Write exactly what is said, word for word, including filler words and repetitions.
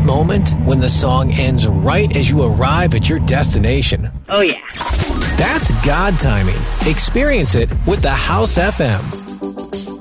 moment when the song ends right as you arrive at your destination? Oh, yeah. That's God timing. Experience it with the House F M.